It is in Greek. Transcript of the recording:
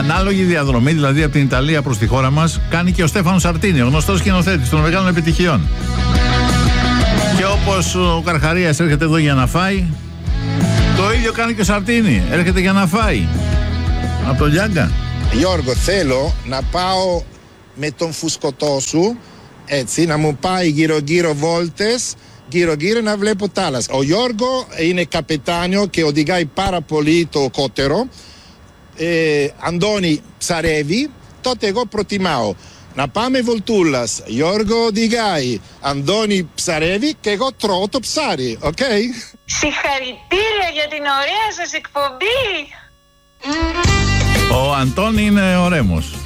Ανάλογη διαδρομή, δηλαδή από την Ιταλία προς τη χώρα μας, κάνει και ο Στέφανος Σαρτίνι, ο γνωστός σκηνοθέτης των μεγάλων επιτυχιών. Και όπως ο Καρχαρίας έρχεται εδώ για να φάει, το ίδιο κάνει και ο Σαρτίνι. Έρχεται για να φάει. Από τον Λιάγκα. Γιώργο, θέλω να πάω με τον φουσκωτό σου, έτσι, να μου πάει γύρω-γύρω βόλτες, γύρω-γύρω να βλέπω θάλασσα. Ο Γιώργο είναι καπετάνιο και οδηγάει πάρα πολύ το κότερο. Αντώνη ψαρεύει, τότε εγώ προτιμάω να πάμε βολτούλας. Γιώργο οδηγάει, Αντώνη ψαρεύει και εγώ τρώω το ψάρι, οκ? Συγχαρητήρια για την ωραία σας εκπομπή. Ο Αντώνη είναι ο Ρέμος.